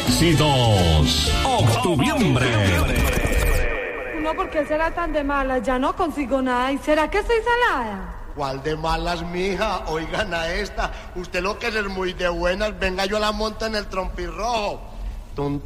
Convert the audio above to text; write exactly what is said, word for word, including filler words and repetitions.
Éxitos Octubiembre. No, ¿por qué será tan de malas? Ya no consigo nada. ¿Y será que estoy salada? ¿Cuál de malas, mija? Oigan a esta. Usted lo que es muy de buenas. Venga, yo la monto en el trompirrojo. Tun,